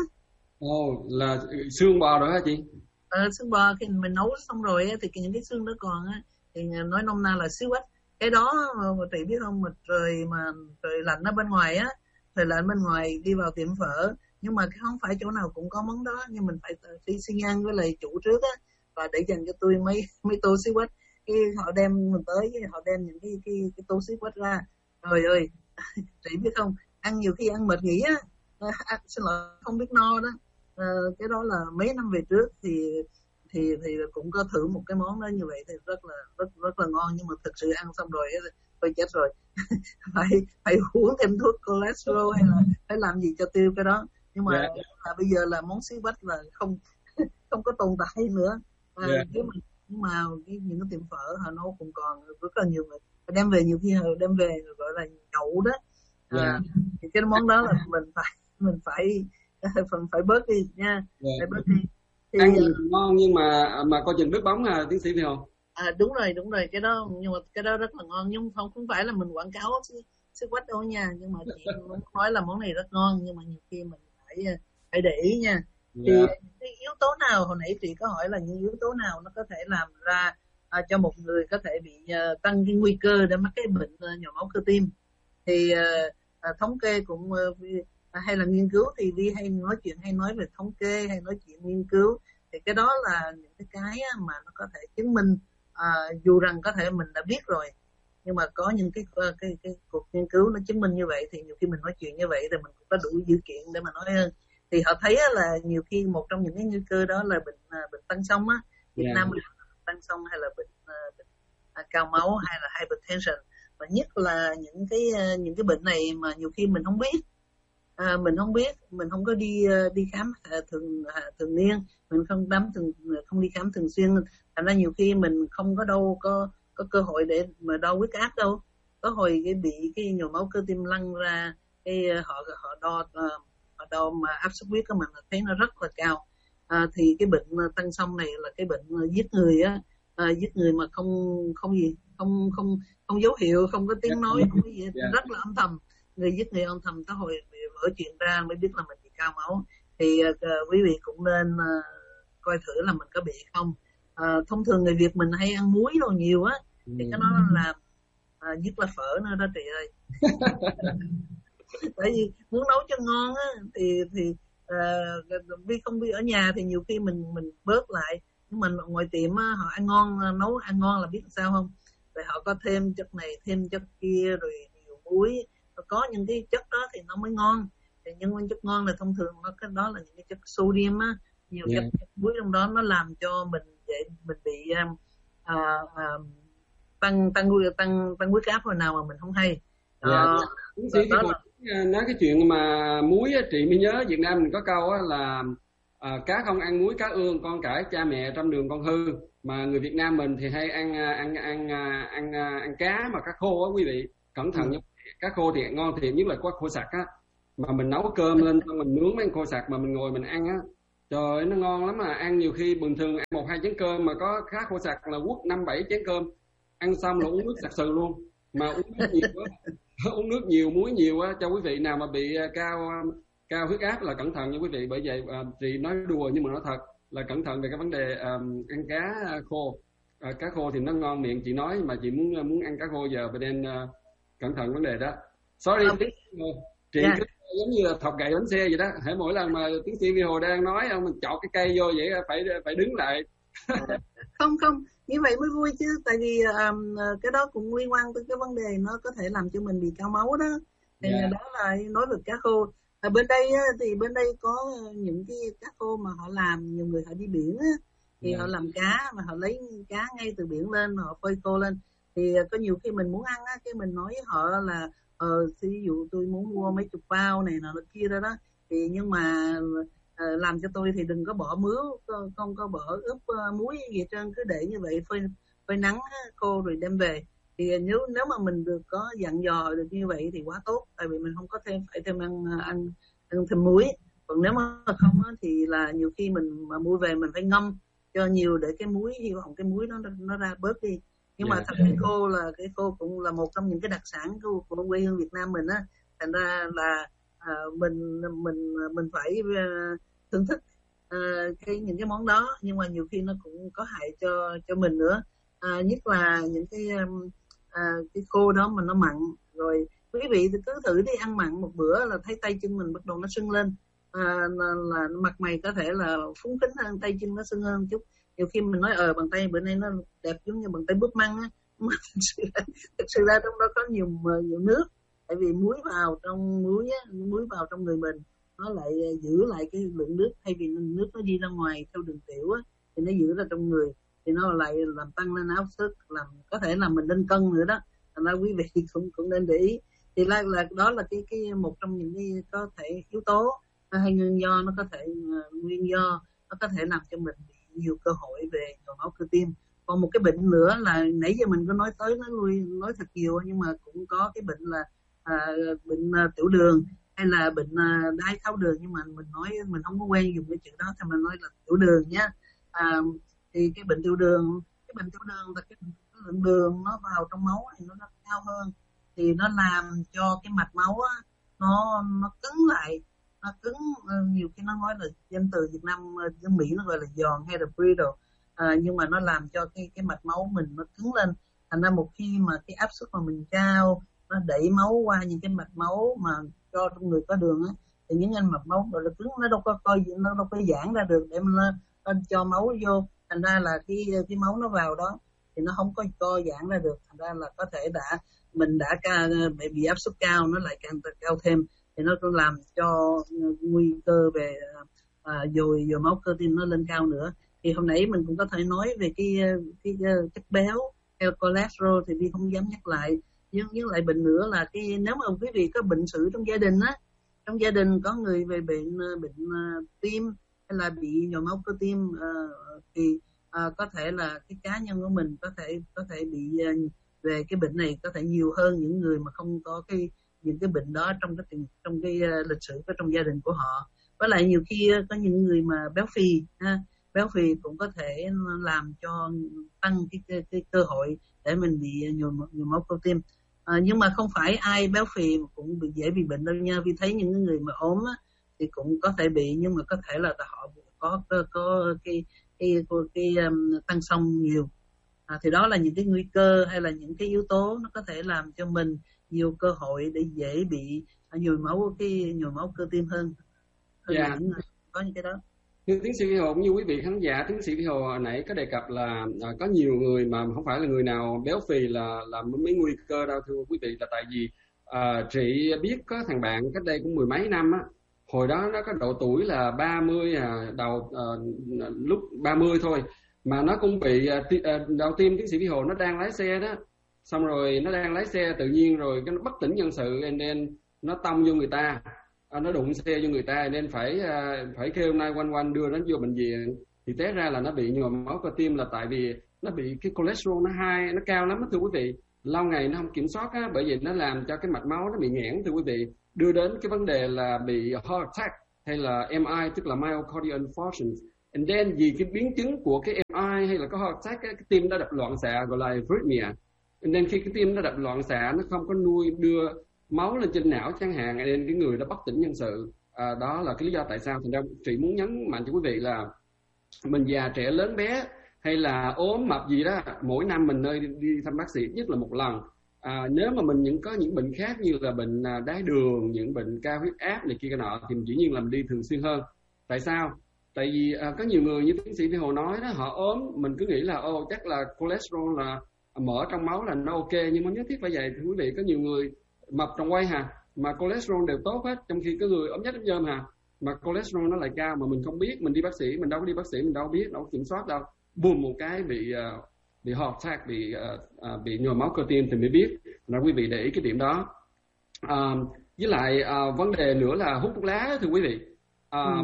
Ồ, là xương bò rồi hả chị? Ờ, xương bò khi mình nấu xong rồi á, thì những cái xương đó còn á, thì nói nôm na là xí quách. Cái đó mà chị biết không, mà trời mà trời lạnh ở bên ngoài á, trời lạnh bên ngoài đi vào tiệm phở, nhưng mà không phải chỗ nào cũng có món đó, nhưng mình phải đi xin ăn với lại chủ trước á, và để dành cho tôi mấy mấy tô xí quách. Khi họ đem mình tới, họ đem những cái cái, cái tô xí quách ra, trời ơi chị biết không, ăn nhiều khi ăn mệt nghỉ á, à, xin lỗi không biết no đó. À, cái đó là mấy năm về trước thì thì thì cũng có thử một cái món đó như vậy, thì rất là rất rất là ngon, nhưng mà thực sự ăn xong rồi tôi chết rồi. phải phải uống thêm thuốc cholesterol hay là phải làm gì cho tiêu cái đó. Nhưng mà yeah. là bây giờ là món xí quách là không không có tồn tại nữa. À, yeah. nhưng mà nhưng mà cái, những cái tiệm phở họ nấu cũng còn rất là nhiều người đem về, nhiều khi họ đem về gọi là nhậu đó. À, yeah. thì cái món đó là mình phải mình phải phần phải bớt đi nha. Yeah. Phải bớt đi. Thì, ăn thì ngon nhưng mà mà coi chừng nước bóng à, tiến sĩ Phi Hồng. À, đúng rồi đúng rồi cái đó, nhưng mà cái đó rất là ngon, nhưng không không phải là mình quảng cáo xí quách đâu nha, nhưng mà chị nói là món này rất ngon, nhưng mà nhiều khi mình phải phải để ý nha. Thì yeah. cái yếu tố nào hồi nãy chị có hỏi là những yếu tố nào nó có thể làm ra à, cho một người có thể bị uh, tăng cái nguy cơ để mắc cái bệnh uh, nhồi máu cơ tim. Thì uh, uh, thống kê cũng uh, hay là nghiên cứu, thì Vi hay nói chuyện hay nói về thống kê hay nói chuyện nghiên cứu, thì cái đó là những cái cái mà nó có thể chứng minh, à, dù rằng có thể mình đã biết rồi, nhưng mà có những cái cái, cái cái cuộc nghiên cứu nó chứng minh như vậy, thì nhiều khi mình nói chuyện như vậy thì mình cũng có đủ dữ kiện để mà nói hơn. Thì họ thấy là nhiều khi một trong những cái nguy cơ đó là bệnh bệnh tăng xông á, Việt yeah. Nam mình tăng xông hay là bệnh, bệnh cao máu hay là hypertension, và nhất là những cái những cái bệnh này mà nhiều khi mình không biết. À, mình không biết, mình không có đi đi khám thường thường niên, mình không khám thường không đi khám thường xuyên, thành ra nhiều khi mình không có đâu có có cơ hội để mà đo huyết áp đâu. Có hồi cái bị cái nhồi máu cơ tim lăn ra, cái họ họ đo họ đo mà áp suất huyết của mình thấy nó rất là cao. À, thì cái bệnh tăng xông này là cái bệnh giết người á, à, giết người mà không không gì không không không dấu hiệu, không có tiếng nói, không có gì, yeah. rất là âm thầm. Người giết người âm thầm, tới hồi vỡ chuyện ra mới biết là mình bị cao máu. Thì uh, quý vị cũng nên uh, coi thử là mình có bị không. Uh, thông thường người Việt mình hay ăn muối đồ nhiều á, thì cái đó là uh, nhất là phở nữa đó chị ơi. Tại vì muốn nấu cho ngon á, thì thì uh, vì không biết ở nhà thì nhiều khi mình mình bớt lại, nhưng mà ngoài tiệm á, họ ăn ngon, nấu ăn ngon là biết sao không? Rồi họ có thêm chất này, thêm chất kia, rồi nhiều muối. Có những cái chất đó thì nó mới ngon, thì những cái chất ngon là thông thường nó cái đó là những cái chất sodium á, nhiều yeah. chất muối trong đó, nó làm cho mình vậy mình bị uh, uh, tăng tăng tăng tăng huyết áp hồi nào mà mình không hay. Dạ. Uh, đó là... nói cái chuyện mà muối á, chị mới nhớ Việt Nam mình có câu á là uh, cá không ăn muối cá ương, con cải cha mẹ trăm đường con hư. Mà người Việt Nam mình thì hay ăn ăn ăn ăn ăn, ăn cá mà cá khô á quý vị, cẩn thận ừ. Cá khô thì ngon thiệt, nhất là có khô sặc á, mà mình nấu cơm lên xong mình nướng mấy con khô sặc mà mình ngồi mình ăn á, trời ơi nó ngon lắm. Mà ăn nhiều khi bình thường ăn một hai chén cơm mà có cá khô sặc là quất năm bảy chén cơm, ăn xong là uống nước sặc sừ luôn. Mà uống nước nhiều quá uống nước nhiều, muối nhiều á, cho quý vị nào mà bị cao cao huyết áp là cẩn thận nha quý vị. Bởi vậy chị nói đùa nhưng mà nói thật là cẩn thận về cái vấn đề um, ăn cá khô. À, cá khô thì nó ngon miệng chị nói, mà chị muốn muốn ăn cá khô giờ bên đen uh, cẩn thận vấn đề đó. Sorry okay. Chị yeah. cứ giống như là thọc gậy bánh xe vậy đó, hễ mỗi lần mà tiến sĩ Vi Hồ đang nói mình chọt cái cây vô vậy phải phải đứng lại. Không không như vậy mới vui chứ, tại vì um, cái đó cũng liên quan tới cái vấn đề nó có thể làm cho mình bị cao máu đó. Thì yeah. đó là nói về cá khô. Ở bên đây á, thì bên đây có những cái cá khô mà họ làm, nhiều người họ đi biển á, thì yeah. họ làm cá mà họ lấy cá ngay từ biển lên, họ phơi khô lên. Thì có nhiều khi mình muốn ăn á, cái mình nói với họ là ờ ví dụ tôi muốn mua mấy chục bao này nọ kia đó đó, thì nhưng mà uh, làm cho tôi thì đừng có bỏ mướu, không có bỏ ướp uh, muối gì hết trơn, cứ để như vậy phơi phơi nắng khô rồi đem về. Thì nếu nếu mà mình được có dặn dò được như vậy thì quá tốt, tại vì mình không có thêm phải thêm ăn ăn ăn thêm muối. Còn nếu mà không á, thì là nhiều khi mình mà mua về mình phải ngâm cho nhiều để cái muối, hy vọng cái muối nó nó ra bớt đi. Nhưng Dạ. mà thật cái khô là cái khô cũng là một trong những cái đặc sản của, của quê hương Việt Nam mình á, thành ra là à, mình mình mình phải uh, thưởng thức uh, cái những cái món đó, nhưng mà nhiều khi nó cũng có hại cho cho mình nữa, à, nhất là những cái um, à, cái khô đó mà nó mặn. Rồi quý vị cứ thử đi ăn mặn một bữa là thấy tay chân mình bắt đầu nó sưng lên, à, là, là mặt mày có thể là phúng phính hơn, tay chân nó sưng hơn chút. Nhiều khi mình nói ờ bàn tay bữa nay nó đẹp giống như bàn tay búp măng á, mà thực sự là, thực sự ra trong đó có nhiều nhiều nước, tại vì muối vào trong muối á, muối vào trong người mình nó lại giữ lại cái lượng nước, thay vì nước nó đi ra ngoài theo đường tiểu á thì nó giữ ra trong người, thì nó lại làm tăng lên áp suất, làm có thể làm mình lên cân nữa đó. Thành ra quý vị cũng cũng nên để ý. Thì là, là đó là cái cái một trong những cái có thể yếu tố hay nguyên do, nó có thể uh, nguyên do nó có thể làm cho mình bị nhiều cơ hội về nhồi máu cơ tim. Còn một cái bệnh nữa là nãy giờ mình có nói tới nói lui nói thật nhiều, nhưng mà cũng có cái bệnh là à, bệnh à, tiểu đường hay là bệnh à, đái tháo đường, nhưng mà mình nói mình không có quen dùng cái chữ đó thì mình nói là tiểu đường nhé. À, thì cái bệnh tiểu đường cái bệnh tiểu đường là cái, cái lượng đường nó vào trong máu thì nó, nó cao hơn, thì nó làm cho cái mạch máu á, nó nó cứng lại, nó cứng, nhiều khi nó nói là danh từ Việt Nam dân Mỹ nó gọi là giòn hay là brittle, à, nhưng mà nó làm cho cái cái mạch máu mình nó cứng lên. Thành ra một khi mà cái áp suất mà mình cao nó đẩy máu qua những cái mạch máu mà cho trong người có đường á, thì những anh mạch máu gọi là cứng, nó đâu có coi nó đâu có giãn ra được để mà nó cho máu vô. Thành ra là cái cái máu nó vào đó thì nó không có co giãn ra được, thành ra là có thể đã mình đã ca, bị áp suất cao nó lại càng cao thêm, thì nó cũng làm cho nguy cơ về à, dồi dồi máu cơ tim nó lên cao nữa. Thì hôm nãy mình cũng có thể nói về cái cái, cái chất béo hay cholesterol thì Vi không dám nhắc lại. Nhưng với lại bệnh nữa là cái nếu mà quý vị có bệnh sử trong gia đình á, trong gia đình có người về bệnh bệnh uh, tim hay là bị nhồi máu cơ tim uh, thì uh, có thể là cái cá nhân của mình có thể có thể bị uh, về cái bệnh này có thể nhiều hơn những người mà không có cái những cái bệnh đó trong cái trong cái uh, lịch sử của trong gia đình của họ. Với lại nhiều khi uh, có những người mà béo phì ha, béo phì cũng có thể làm cho tăng cái, cái, cái cơ hội để mình bị nhồi, nhồi máu cơ tim. À, nhưng mà không phải ai béo phì cũng bị dễ bị bệnh đâu nha. Vì thấy những người mà ốm á, thì cũng có thể bị, nhưng mà có thể là họ có có, có cái cái, cái, cái um, tăng xông nhiều. À, thì đó là những cái nguy cơ hay là những cái yếu tố nó có thể làm cho mình nhiều cơ hội để dễ bị nhồi máu cái nhồi máu cơ tim hơn. hơn Dạ. là những người có những cái đó. Thưa tiến sĩ Vĩ Hồ, cũng như quý vị khán giả, tiến sĩ Vĩ Hồ hồi nãy có đề cập là à, có nhiều người mà không phải là người nào béo phì là là mấy nguy cơ đâu thưa quý vị, là tại vì à, chị biết có thằng bạn cách đây cũng mười mấy năm á, hồi đó nó có độ tuổi là ba mươi à, đầu à, lúc ba mươi thôi mà nó cũng bị à, ti, à, đầu tiên tiến sĩ Vĩ Hồ nó đang lái xe đó, xong rồi nó đang lái xe tự nhiên rồi cái nó bất tỉnh nhân sự nên nó tông vô người ta. À, nó đụng xe cho người ta nên phải phải kêu nine one one đưa nó vô bệnh viện, thì té ra là nó bị nhồi máu cơ tim là tại vì nó bị cái cholesterol nó high, nó cao lắm thưa quý vị, lâu ngày nó không kiểm soát á, bởi vì nó làm cho cái mạch máu nó bị nghẽn thưa quý vị, đưa đến cái vấn đề là bị heart attack hay là em i tức là myocardial infarction. And then vì cái biến chứng của cái em i hay là có heart attack cái, cái tim nó đập loạn xạ gọi là arrhythmia, nên khi cái tim nó đập loạn xạ nó không có nuôi đưa máu lên trên não chẳng hạn, nên cái người đó bất tỉnh nhân sự. À, đó là cái lý do tại sao thành ra chị muốn nhấn mạnh cho quý vị là mình già trẻ lớn bé hay là ốm mập gì đó, mỗi năm mình nơi đi, đi thăm bác sĩ nhất là một lần. À, nếu mà mình những có những bệnh khác như là bệnh đái đường, những bệnh cao huyết áp này kia cái nọ thì mình dĩ nhiên làm đi thường xuyên hơn. Tại sao? Tại vì à, có nhiều người như tiến sĩ Vĩ Hồ nói đó, họ ốm mình cứ nghĩ là ô chắc là cholesterol là mỡ trong máu là nó ok, nhưng mà nhất thiết phải vậy. Thì quý vị có nhiều người mập trong quay hà mà cholesterol đều tốt hết, trong khi có người ốm nhất ốm nhôm hà mà cholesterol nó lại cao mà mình không biết, mình đi bác sĩ mình đâu có đi bác sĩ mình đâu biết, đâu có kiểm soát đâu, bùm một cái bị uh, bị heart attack, bị uh, uh, bị nhồi máu cơ tim thì mới biết. Là quý vị để ý cái điểm đó. Uh, với lại uh, vấn đề nữa là hút thuốc lá thưa quý vị. Uh, ừ.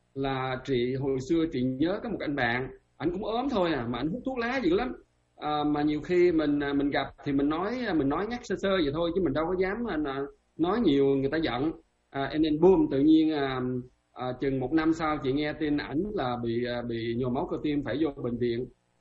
Là chị hồi xưa chị nhớ có một anh bạn, anh cũng ốm thôi à mà anh hút thuốc lá dữ lắm. À, mà nhiều khi mình mình gặp thì mình nói mình nói nhắc sơ sơ vậy thôi chứ mình đâu có dám à, nói nhiều người ta giận. À, nên boom tự nhiên à, à, chừng một năm sau chị nghe tin ảnh là bị à, bị nhồi máu cơ tim phải vô bệnh viện.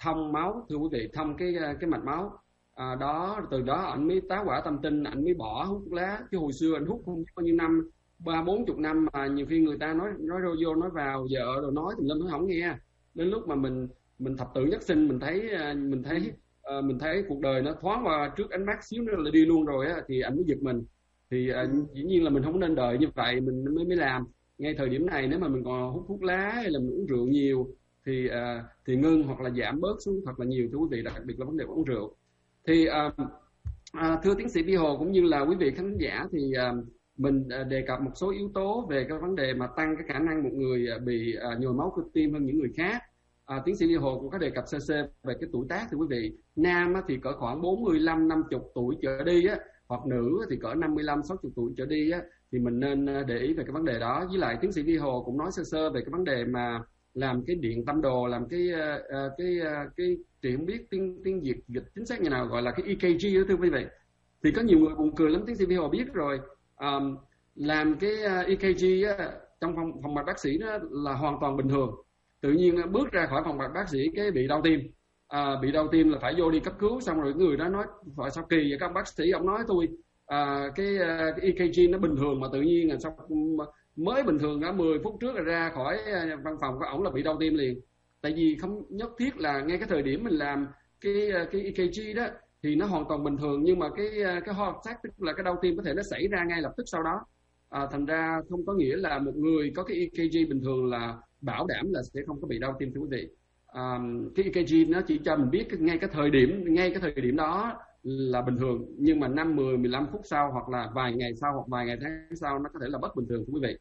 thông máu, thưa quý vị, thông cái cái mạch máu. À, đó từ đó anh mới tá hỏa tâm tinh, anh mới bỏ hút thuốc lá. Chứ hồi xưa anh hút không bao nhiêu năm, ba bốn chục năm mà nhiều khi người ta nói nói vô nói vào vợ rồi nói tùm lum nó không nghe. Đến lúc mà mình mình thập tử nhất sinh, mình thấy mình thấy uh, mình thấy cuộc đời nó thoáng qua trước ánh mắt xíu nữa là đi luôn rồi á, thì anh mới giật mình. Thì uh, dĩ nhiên là mình không nên đợi như vậy, mình mới mới làm ngay thời điểm này. Nếu mà mình còn hút thuốc lá hay là mình uống rượu nhiều thì uh, thì ngưng hoặc là giảm bớt xuống thật là nhiều, thưa quý vị, đặc biệt là vấn đề uống rượu. Thì uh, uh, thưa tiến sĩ Vy Hồ cũng như là quý vị khán giả, thì uh, mình uh, đề cập một số yếu tố về cái vấn đề mà tăng cái khả năng một người uh, bị uh, nhồi máu cơ tim hơn những người khác. Uh, tiến sĩ Vy Hồ cũng có đề cập sơ sơ về cái tuổi tác, thưa quý vị. Nam uh, thì cỡ khoảng bốn mươi lăm năm mươi tuổi trở đi á, hoặc nữ thì cỡ năm mươi lăm sáu mươi tuổi trở đi á, thì mình nên uh, để ý về cái vấn đề đó. Với lại tiến sĩ Vy Hồ cũng nói sơ sơ về cái vấn đề mà làm cái điện tâm đồ, làm cái uh, cái uh, cái chị không biết tiếng tiếng Việt dịch chính xác như nào, gọi là cái e ca giê đó, thưa quý vị. Thì có nhiều người buồn cười lắm, tiến sĩ Vy Hồ biết rồi. Um, làm cái e ca giê á, trong phòng phòng mạch bác sĩ đó là hoàn toàn bình thường. Tự nhiên bước ra khỏi phòng mạch bác sĩ cái bị đau tim, à, bị đau tim là phải vô đi cấp cứu. Xong rồi người đó nói phải sao kỳ vậy các bác sĩ, ông nói tôi à, cái, cái e ca giê nó bình thường mà tự nhiên là sao mới bình thường đã mười phút trước là ra khỏi văn phòng của ổng là bị đau tim liền. Tại vì không nhất thiết là ngay cái thời điểm mình làm cái cái e ca giê đó thì nó hoàn toàn bình thường, nhưng mà cái cái heart attack, tức là cái đau tim có thể nó xảy ra ngay lập tức sau đó. À, thành ra không có nghĩa là một người có cái e ca giê bình thường là bảo đảm là sẽ không có bị đau tim, thưa quý vị. À, cái e ca giê nó chỉ cho mình biết ngay cái thời điểm ngay cái thời điểm đó là bình thường, nhưng mà năm, mười, mười lăm phút sau hoặc là vài ngày sau hoặc vài ngày tháng sau nó có thể là bất bình thường, thưa quý vị.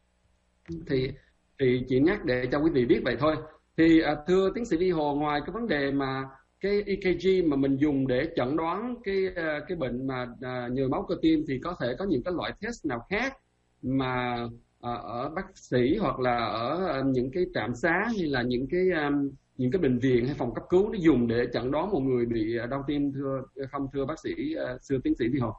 Thì thì chỉ nhắc để cho quý vị biết vậy thôi. Thì à, thưa tiến sĩ Vy Hồ, ngoài cái vấn đề mà cái e ca giê mà mình dùng để chẩn đoán cái cái bệnh mà à, nhồi máu cơ tim, thì có thể có những cái loại test nào khác mà à, ở bác sĩ hoặc là ở những cái trạm xá hay là những cái um, những cái bệnh viện hay phòng cấp cứu nó dùng để chẩn đoán một người bị đau tim, thưa không thưa bác sĩ uh, thưa tiến sĩ Vy Hồ?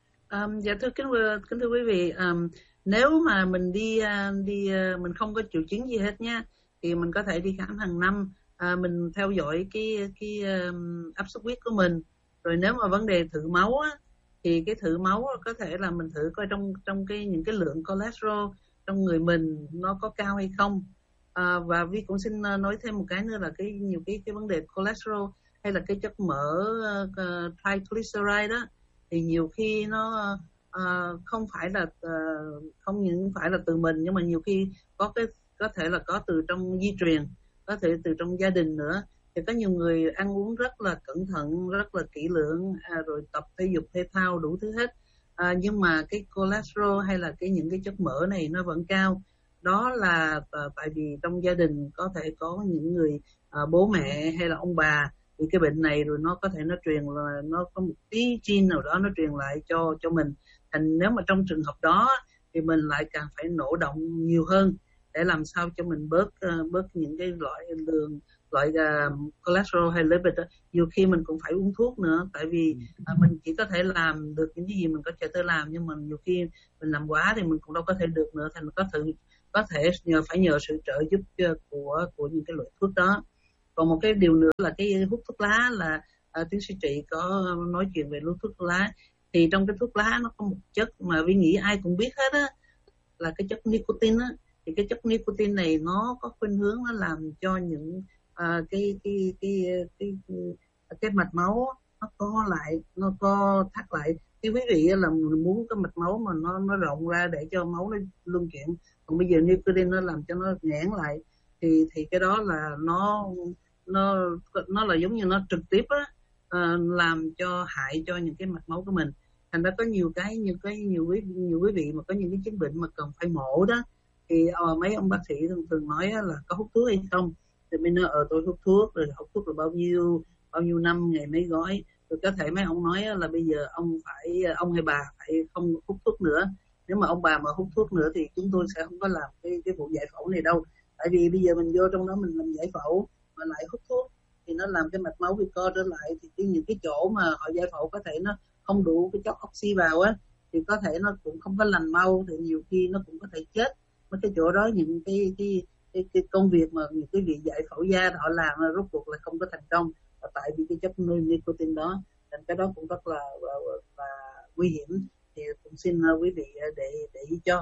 Um, dạ thưa kính kính thưa quý vị, um, nếu mà mình đi uh, đi uh, mình không có triệu chứng gì hết nha, thì mình có thể đi khám hàng năm. À, mình theo dõi cái cái um, áp suất huyết của mình. Rồi nếu mà vấn đề thử máu á, thì cái thử máu có thể là mình thử coi trong trong cái những cái lượng cholesterol trong người mình nó có cao hay không. À, và Vi cũng xin nói thêm một cái nữa là cái nhiều cái cái vấn đề cholesterol hay là cái chất mỡ uh, triglyceride đó, thì nhiều khi nó uh, không phải là uh, không những phải là từ mình, nhưng mà nhiều khi có cái có thể là có từ trong di truyền, có thể từ trong gia đình nữa. Thì có nhiều người ăn uống rất là cẩn thận, rất là kỹ lưỡng, à, rồi tập thể dục thể thao đủ thứ hết, à, nhưng mà cái cholesterol hay là cái những cái chất mỡ này nó vẫn cao. Đó là à, tại vì trong gia đình có thể có những người à, bố mẹ hay là ông bà bị cái bệnh này, rồi nó có thể nó truyền là nó có một tí gene nào đó nó truyền lại cho cho mình. Thành nếu mà trong trường hợp đó thì mình lại càng phải nổ động nhiều hơn để làm sao cho mình bớt uh, bớt những cái loại đường loại uh, cholesterol hay lipid đó. Nhiều khi mình cũng phải uống thuốc nữa, tại vì uh, mình chỉ có thể làm được những cái gì mình có thể làm, nhưng mà nhiều khi mình làm quá thì mình cũng đâu có thể được nữa. Thành có thử có thể nhờ phải nhờ sự trợ giúp của của những cái loại thuốc đó. Còn một cái điều nữa là cái hút thuốc lá, là uh, tiến sĩ Trị có nói chuyện về hút thuốc lá. Thì trong cái thuốc lá nó có một chất mà Vi nghĩ ai cũng biết hết á, là cái chất nicotine á. Thì cái chất nicotine này nó có khuynh hướng nó làm cho những uh, cái, cái, cái, cái, cái, cái mạch máu nó co lại, nó co thắt lại. Thì quý vị là mình muốn cái mạch máu mà nó nó rộng ra để cho máu nó luân chuyển, còn bây giờ nicotine nó làm cho nó nghẽn lại, thì thì cái đó là nó nó nó là giống như nó trực tiếp á, uh, làm cho hại cho những cái mạch máu của mình. Thành ra có nhiều cái nhiều cái nhiều quý nhiều quý vị mà có những cái chứng bệnh mà cần phải mổ đó, thì uh, mấy ông bác sĩ thường thường nói là có hút thuốc hay không, thì mình nói ờ tôi hút thuốc, rồi hút thuốc là bao nhiêu bao nhiêu năm, ngày mấy gói. Rồi có thể mấy ông nói là bây giờ ông phải ông hay bà phải không hút thuốc nữa. Nếu mà ông bà mà hút thuốc nữa thì chúng tôi sẽ không có làm cái cái vụ giải phẫu này đâu. Tại vì bây giờ mình vô trong đó mình làm giải phẫu mà lại hút thuốc thì nó làm cái mạch máu bị co trở lại, thì cái những cái chỗ mà họ giải phẫu có thể nó không đủ cái chất oxy vào á, thì có thể nó cũng không có lành mau, thì nhiều khi nó cũng có thể chết. Mấy cái chỗ đó những cái cái cái, cái công việc mà những cái vị giải phẫu da họ làm rốt cuộc là không có thành công. tại vì cái chất nicotine đó, nên cái đó cũng rất là, là, là nguy hiểm. Thì cũng xin quý vị để để ý cho.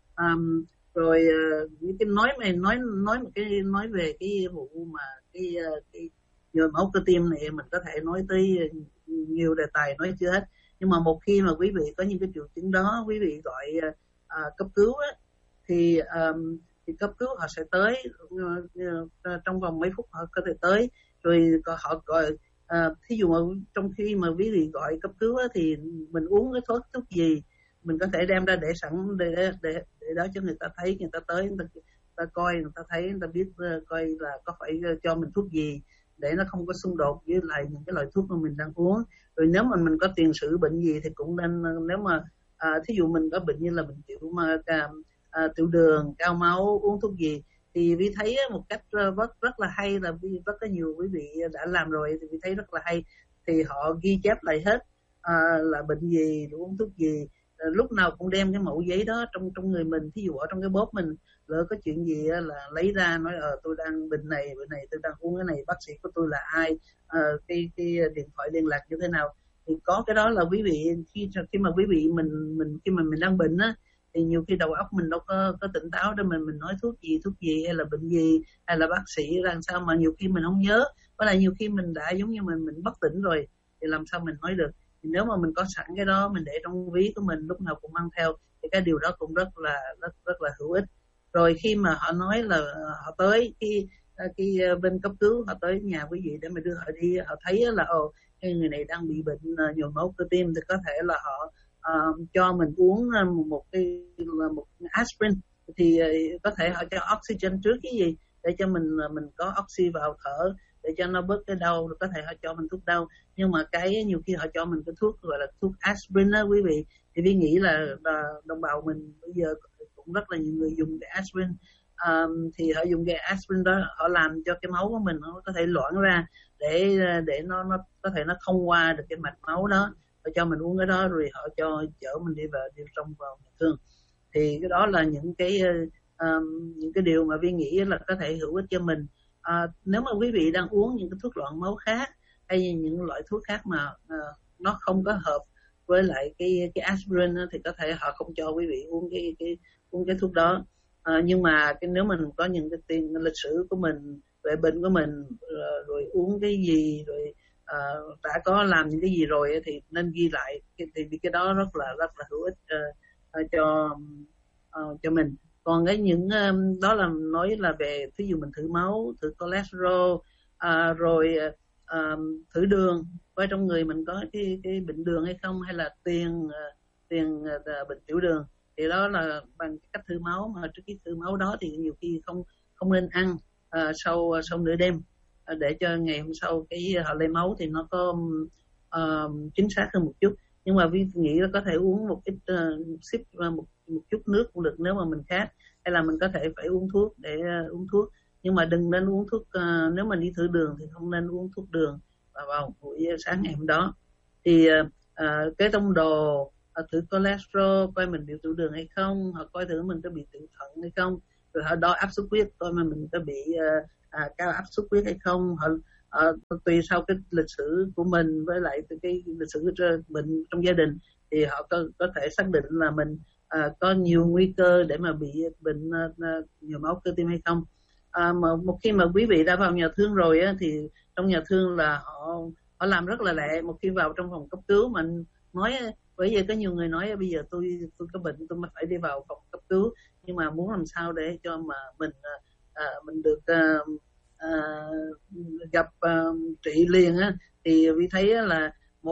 Um, rồi những cái nói mày nói nói một cái nói về cái vụ mà cái cái nhồi máu cơ tim này, mình có thể nói tới nhiều đề tài, nói chưa hết. Nhưng mà một khi mà quý vị có những cái triệu chứng đó, quý vị gọi uh, cấp cứu á, thì um, thì cấp cứu họ sẽ tới uh, trong vòng mấy phút, họ có thể tới. Rồi họ gọi uh, thí dụ mà trong khi mà quý vị gọi cấp cứu á, thì mình uống cái thuốc thuốc gì mình có thể đem ra để sẵn để để để đó cho người ta thấy, người ta tới, người ta, người ta coi, người ta thấy, người ta biết uh, coi là có phải cho mình thuốc gì để nó không có xung đột với lại những cái loại thuốc mà mình đang uống. Rồi nếu mà mình có tiền sử bệnh gì thì cũng nên, nếu mà à, thí dụ mình có bệnh như là bệnh tiểu mà à, tiểu đường, cao máu, uống thuốc gì, thì Vi thấy một cách rất rất là hay, là Vi rất là nhiều quý vị đã làm rồi, thì Vi thấy rất là hay. Thì họ ghi chép lại hết à, là bệnh gì, uống thuốc gì, à, lúc nào cũng đem cái mẫu giấy đó trong trong người mình. Thí dụ ở trong cái bóp mình lỡ có chuyện gì là lấy ra nói ờ tôi đang bệnh này bệnh này tôi đang uống cái này, bác sĩ của tôi là ai, à, cái cái điện thoại liên lạc như thế nào. Thì có cái đó là quý vị khi khi mà quý vị mình mình khi mà mình đang bệnh á, thì nhiều khi đầu óc mình đâu có có tỉnh táo để mình mình nói thuốc gì thuốc gì hay là bệnh gì hay là bác sĩ làm sao mà nhiều khi mình không nhớ, với lại nhiều khi mình đã giống như mình mình bất tỉnh rồi thì làm sao mình nói được. Thì nếu mà mình có sẵn cái đó, mình để trong ví của mình lúc nào cũng mang theo, thì cái điều đó cũng rất là rất rất là hữu ích. Rồi khi mà họ nói là họ tới khi khi bên cấp cứu họ tới nhà quý vị để mà đưa họ đi, họ thấy là ồ cái người này đang bị bệnh nhồi máu cơ tim, thì có thể là họ uh, cho mình uống một cái một aspirin, thì uh, có thể họ cho oxygen trước cái gì để cho mình mình có oxy vào thở để cho nó bớt cái đau, rồi có thể họ cho mình thuốc đau. Nhưng mà cái nhiều khi họ cho mình cái thuốc gọi là thuốc aspirin đó quý vị, thì Vi nghĩ là, là đồng bào mình bây giờ cũng rất là nhiều người dùng cái aspirin. Um, thì họ dùng cái aspirin đó, họ làm cho cái máu của mình nó có thể loãng ra để để nó nó có thể nó không qua được cái mạch máu đó, họ cho mình uống cái đó, rồi họ cho chở mình đi vào đi trong vào nhà thương. Thì cái đó là những cái um, những cái điều mà Vi nghĩ là có thể hữu ích cho mình. Uh, nếu mà quý vị đang uống những cái thuốc loãng máu khác hay những loại thuốc khác mà uh, nó không có hợp với lại cái cái aspirin đó, thì có thể họ không cho quý vị uống cái cái uống cái thuốc đó. À, nhưng mà cái nếu mình có những cái tiền lịch sử của mình về bệnh của mình, rồi, rồi uống cái gì, rồi à, đã có làm những cái gì rồi thì nên ghi lại, thì vì cái đó rất là rất là hữu ích uh, cho uh, cho mình. Còn cái những um, đó là nói là về thí dụ mình thử máu, thử cholesterol, uh, rồi uh, thử đường, coi trong người mình có cái cái bệnh đường hay không, hay là tiền uh, tiền uh, bệnh tiểu đường. Thì đó là bằng cách thử máu, mà trước khi thử máu đó thì nhiều khi không không nên ăn uh, sau sau nửa đêm, uh, để cho ngày hôm sau cái họ lấy máu thì nó có uh, chính xác hơn một chút. Nhưng mà Vi nghĩ là có thể uống một ít uh, xíp uh, một một chút nước cũng được nếu mà mình khát, hay là mình có thể phải uống thuốc để uh, uống thuốc. Nhưng mà đừng nên uống thuốc uh, nếu mà đi thử đường thì không nên uống thuốc đường vào, vào buổi sáng ngày hôm đó. Thì uh, uh, cái tông đồ họ thử cholesterol coi mình bị tiểu đường hay không, họ coi thử mình có bị tiểu thận hay không, rồi họ đo áp suất huyết coi mà mình có bị uh, à, cao áp suất huyết hay không. Họ uh, tùy sau cái lịch sử của mình với lại cái lịch sử bệnh trong gia đình thì họ có có thể xác định là mình uh, có nhiều nguy cơ để mà bị bệnh uh, nhồi máu cơ tim hay không. Uh, mà một khi mà quý vị đã vào nhà thương rồi á, thì trong nhà thương là họ họ làm rất là lẹ. Một khi vào trong phòng cấp cứu mình nói, bởi vì có nhiều người nói bây giờ tôi tôi có bệnh tôi mới phải đi vào phòng cấp cứu, nhưng mà muốn làm sao để cho mà mình à, mình được à, à, gặp à, trị liền á, thì Vi thấy là